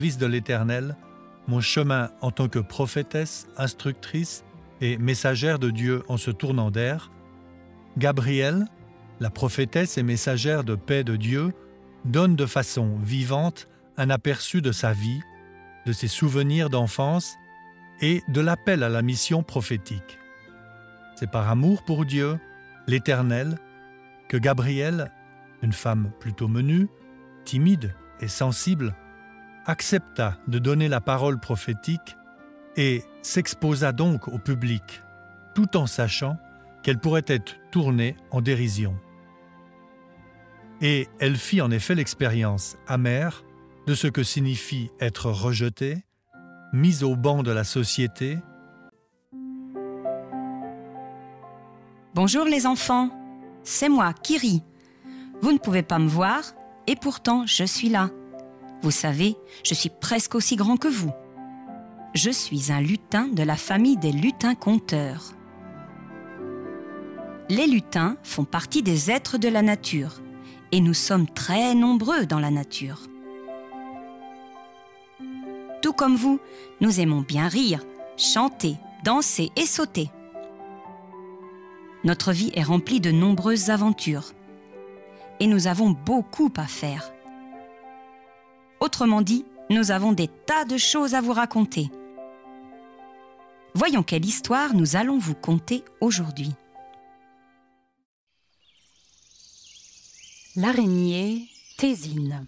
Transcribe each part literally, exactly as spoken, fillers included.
service de l'Éternel, mon chemin en tant que prophétesse, instructrice et messagère de Dieu en se tournant d'air, Gabrielle, la prophétesse et messagère de paix de Dieu, donne de façon vivante un aperçu de sa vie, de ses souvenirs d'enfance et de l'appel à la mission prophétique. C'est par amour pour Dieu, l'Éternel, que Gabrielle, une femme plutôt menue, timide et sensible, accepta de donner la parole prophétique et s'exposa donc au public, tout en sachant qu'elle pourrait être tournée en dérision. Et elle fit en effet l'expérience amère de ce que signifie être rejetée, mise au banc de la société. Bonjour les enfants, c'est moi, Kiri. Vous ne pouvez pas me voir, et pourtant je suis là. Vous savez, je suis presque aussi grand que vous. Je suis un lutin de la famille des lutins-conteurs. Les lutins font partie des êtres de la nature, et nous sommes très nombreux dans la nature. Tout comme vous, nous aimons bien rire, chanter, danser et sauter. Notre vie est remplie de nombreuses aventures, et nous avons beaucoup à faire. Autrement dit, nous avons des tas de choses à vous raconter. Voyons quelle histoire nous allons vous conter aujourd'hui. L'araignée Thésine.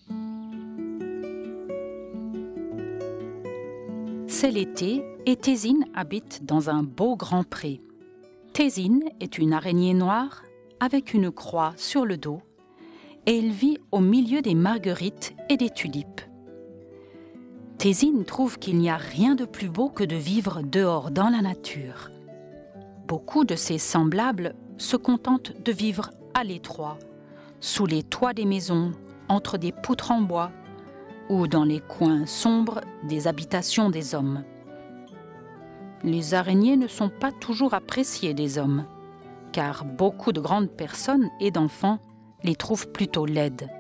C'est l'été et Thésine habite dans un beau grand pré. Thésine est une araignée noire avec une croix sur le dos et elle vit au milieu des marguerites et des tulipes. Thésine trouve qu'il n'y a rien de plus beau que de vivre dehors dans la nature. Beaucoup de ses semblables se contentent de vivre à l'étroit, sous les toits des maisons, entre des poutres en bois ou dans les coins sombres des habitations des hommes. Les araignées ne sont pas toujours appréciées des hommes, car beaucoup de grandes personnes et d'enfants les trouvent plutôt laides.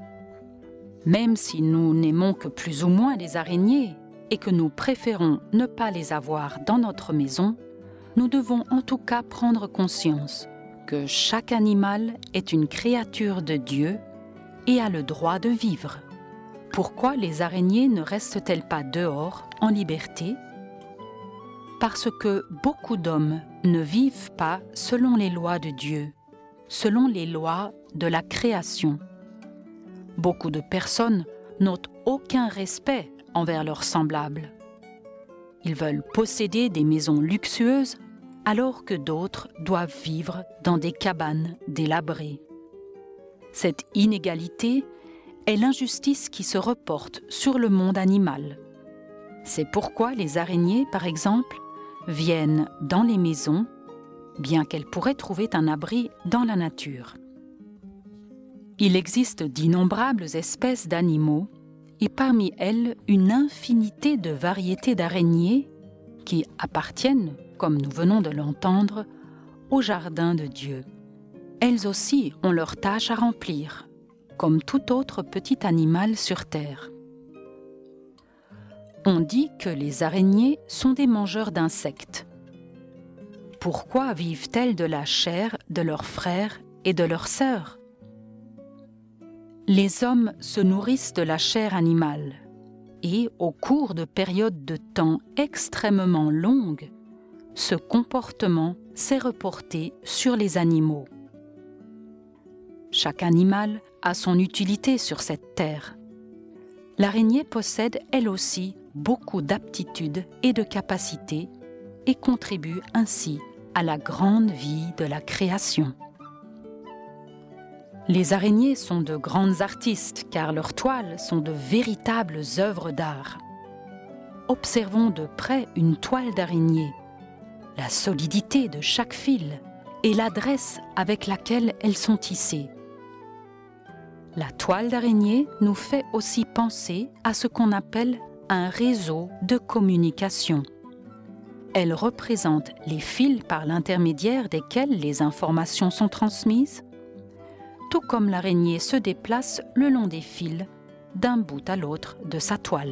Même si nous n'aimons que plus ou moins les araignées et que nous préférons ne pas les avoir dans notre maison, nous devons en tout cas prendre conscience que chaque animal est une créature de Dieu et a le droit de vivre. Pourquoi les araignées ne restent-elles pas dehors, en liberté ? Parce que beaucoup d'hommes ne vivent pas selon les lois de Dieu, selon les lois de la création. Beaucoup de personnes n'ont aucun respect envers leurs semblables. Ils veulent posséder des maisons luxueuses alors que d'autres doivent vivre dans des cabanes délabrées. Cette inégalité est l'injustice qui se reporte sur le monde animal. C'est pourquoi les araignées, par exemple, viennent dans les maisons, bien qu'elles pourraient trouver un abri dans la nature. Il existe d'innombrables espèces d'animaux et parmi elles une infinité de variétés d'araignées qui appartiennent, comme nous venons de l'entendre, au jardin de Dieu. Elles aussi ont leur tâche à remplir, comme tout autre petit animal sur terre. On dit que les araignées sont des mangeurs d'insectes. Pourquoi vivent-elles de la chair de leurs frères et de leurs sœurs ? Les hommes se nourrissent de la chair animale et, au cours de périodes de temps extrêmement longues, ce comportement s'est reporté sur les animaux. Chaque animal a son utilité sur cette terre. L'araignée possède, elle aussi, beaucoup d'aptitudes et de capacités et contribue ainsi à la grande vie de la création. Les araignées sont de grandes artistes car leurs toiles sont de véritables œuvres d'art. Observons de près une toile d'araignée, la solidité de chaque fil et l'adresse avec laquelle elles sont tissées. La toile d'araignée nous fait aussi penser à ce qu'on appelle un réseau de communication. Elle représente les fils par l'intermédiaire desquels les informations sont transmises. Tout comme l'araignée se déplace le long des fils, d'un bout à l'autre de sa toile.